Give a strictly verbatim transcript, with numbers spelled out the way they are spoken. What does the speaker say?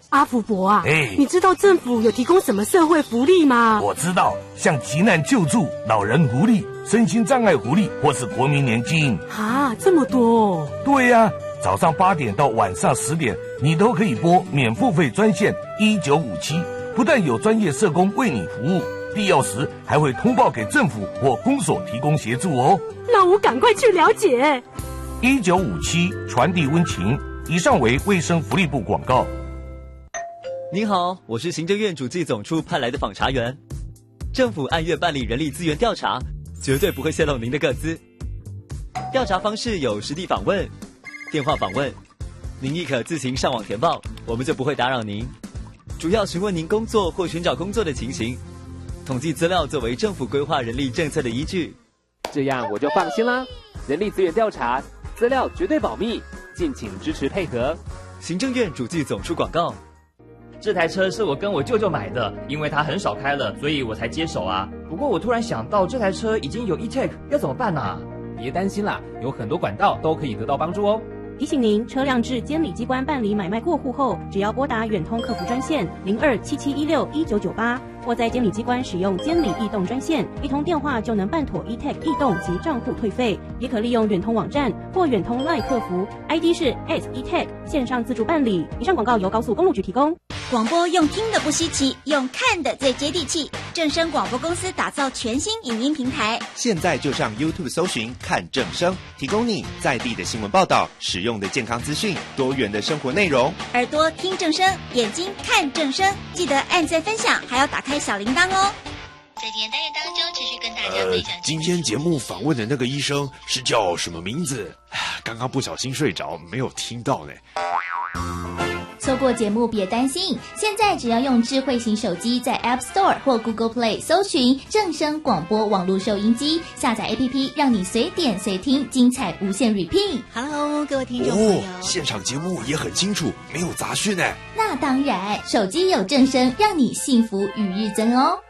阿福伯啊， 哎， 你知道政府有提供什么社会福利吗？ 我知道，像急难救助、老人福利、身心障碍福利，或是国民年金。 啊，这么多哦！ 对呀、啊，早上八点到晚上十点，你都可以拨免付费专线一九五七，不但有专业社工为你服务，必要时还会通报给政府或公所提供协助哦。 那我赶快去了解。 一九五七传递温情，以上为卫生福利部广告。 您好，我是行政院主计总处派来的访查员。政府按月办理人力资源调查，绝对不会泄露您的个资。调查方式有实地访问、电话访问，您亦可自行上网填报，我们就不会打扰您。主要询问您工作或寻找工作的情形，统计资料作为政府规划人力政策的依据。 这样我就放心啦。人力资源调查，资料绝对保密，敬请支持配合。 行政院主计总处广告。 这台车是我跟我舅舅买的，因为他很少开了，所以我才接手啊。不过我突然想到，这台车已经有 e-tag， 要怎么办啊？ 别担心啦，有很多管道都可以得到帮助哦。 提醒您，车辆至监理机关办理买卖过户后，只要拨打远通客服专线零二七七一六一九九八，或在监理机关使用监理易动专线，一通电话就能办妥 e-tag 易动及账户退费。也可利用远通网站或远通 LINE 客服 ，I D 是 at e-tag， 线上自助办理。以上广告由高速公路局提供。 广播用听的不稀奇，用看的最接地气。正声广播公司打造全新影音平台， 现在就上 YouTube 搜寻看正声，提供你在地的新闻报道、实用的健康资讯、多元的生活内容。 耳朵听正声，眼睛看正声，记得按赞分享，还要打开小铃铛哦。 在今天单元当中，持续跟大家分享、 呃。今天节目访问的那个医生是叫什么名字？刚刚不小心睡着，没有听到呢。 错过节目别担心，现在只要用智慧型手机在 App Store 或 Google Play 搜寻正声广播网络收音机，下载 A P P， 让你随点随听，精彩无限 repeat。 Hello， 各位听众朋友， 哦，现场节目也很清楚，没有杂讯呢。 那当然，手机有正声，让你幸福与日增哦。